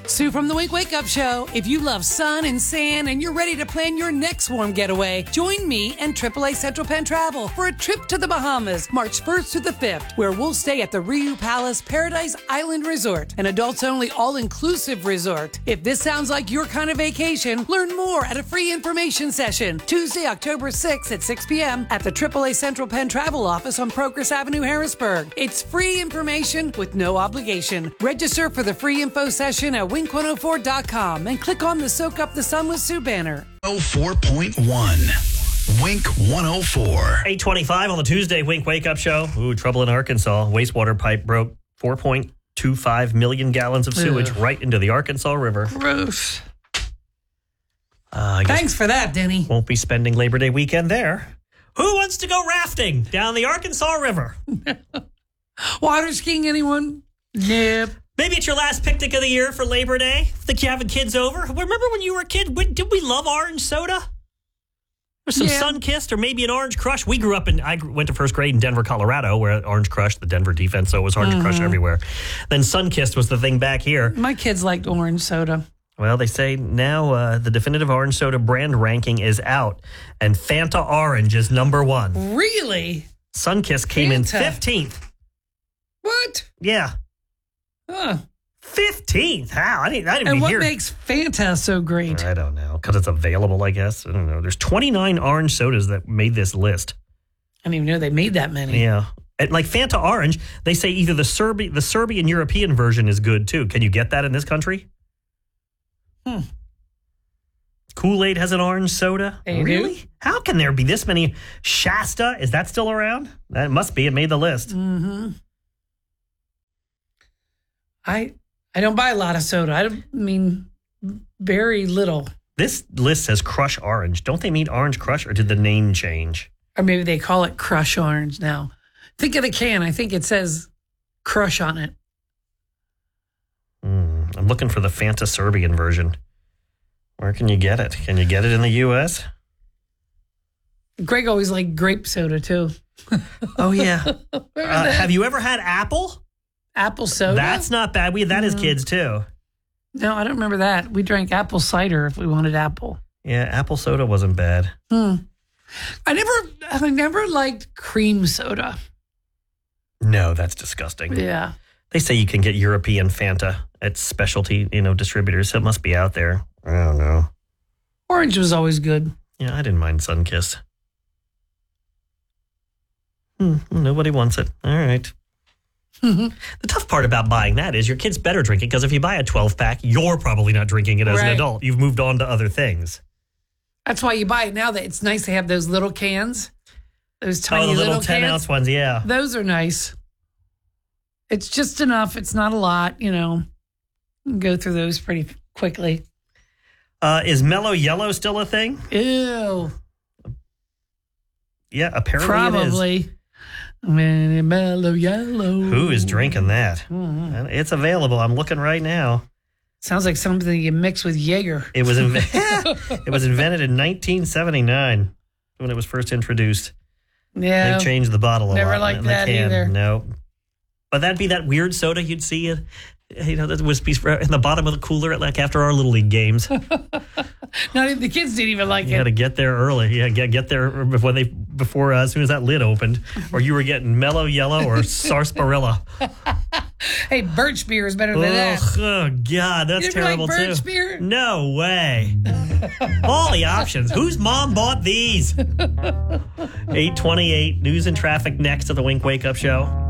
Sue from the Wink Wake Up Show. If you love sun and sand and you're ready to plan your next warm getaway, join me and AAA Central Penn Travel for a trip to the Bahamas, March 1st through the 5th, where we'll stay at the Riu Palace Paradise Island Resort, an adults-only all-inclusive resort. If this sounds like your kind of vacation, learn more at a free information session, Tuesday, October 6th at 6 p.m. at the AAA Central Penn Travel Office on Progress Avenue, Harrisburg. It's free information with no obligation. Register for the free info session at Wink104.com and click on the Soak Up the Sun with Sue banner. 104.1 Wink 104. 8:25 on the Tuesday Wink Wake Up Show. Ooh, trouble in Arkansas. Wastewater pipe broke 4.25 million gallons of sewage right into the Arkansas River. Gross. I guess Thanks for that, Denny. won't be spending Labor Day weekend there. Who wants to go rafting down the Arkansas River? Water skiing, anyone? Nope. Maybe it's your last picnic of the year for Labor Day. Think you're having kids over? Remember when you were a kid? Did we love orange soda? Or some Sunkist or maybe an Orange Crush? I went to first grade in Denver, Colorado, where Orange Crush, the Denver defense, so it was Orange Crush everywhere. Then Sunkist was the thing back here. My kids liked orange soda. Well, they say now the definitive orange soda brand ranking is out, and Fanta Orange is number one. Really? Sunkist came in Fanta. 15th. What? Yeah. Huh. 15th? How? I didn't And even what hear. makes Fanta so great? I don't know. Because it's available, I guess. I don't know. There's 29 orange sodas that made this list. I didn't even know they made that many. Yeah. And like Fanta Orange, they say either the Serbian European version is good, too. Can you get that in this country? Kool-Aid has an orange soda? They really? do? How can there be this many? Shasta, is that still around? That must be. It made the list. Mm-hmm. I don't buy a lot of soda. I mean, very little. This list says Crush Orange. Don't they mean Orange Crush, or did the name change? Or maybe they call it Crush Orange now. Think of the can. I think it says Crush on it. I'm looking for the Fanta Serbian version. Where can you get it? Can you get it in the U.S.? Greg always liked grape soda, too. Oh, yeah. Remember that? Have you ever had apple? Apple soda? That's not bad. We had that as kids, too. No, I don't remember that. We drank apple cider if we wanted apple. Yeah, apple soda wasn't bad. I never liked cream soda. No, that's disgusting. Yeah. They say you can get European Fanta at specialty, distributors. So it must be out there. I don't know. Orange was always good. Yeah, I didn't mind Sunkist. Nobody wants it. All right. The tough part about buying that is your kids better drink it, because if you buy a 12-pack, you're probably not drinking it as an Right. adult. You've moved on to other things. That's why you buy it now. That it's nice to have those little cans. Those tiny the little cans. 10-ounce ones, yeah. Those are nice. It's just enough. It's not a lot, You can go through those pretty quickly. Is Mellow Yellow still a thing? Ew. Yeah, apparently it is. Probably. Mellow yellow. Who is drinking that? It's available. I'm looking right now. Sounds like something you mix with Jaeger. It was it was invented in 1979 when it was first introduced. Yeah. They changed the bottle a lot. Never liked and the that can. either. No. But that'd be that weird soda you'd see, that was in the bottom of the cooler like after our Little League games. Not even the kids didn't even like You had it. to get there early. Yeah, get there before as soon as that lid opened, or you were getting Mellow Yellow or Sarsaparilla. Hey, birch beer is better than that. Oh God, that's You never terrible like birch too. beer? No way. All the options. Whose mom bought these? 8:28 news and traffic next to the Wink Wake Up Show.